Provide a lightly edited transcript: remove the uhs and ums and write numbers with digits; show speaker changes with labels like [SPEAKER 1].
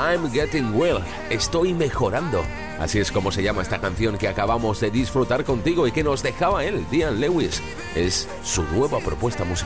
[SPEAKER 1] I'm Getting Well, estoy mejorando. Así es como se llama esta canción que acabamos de disfrutar contigo y que nos dejaba él, Dean Lewis. Es su nueva propuesta musical.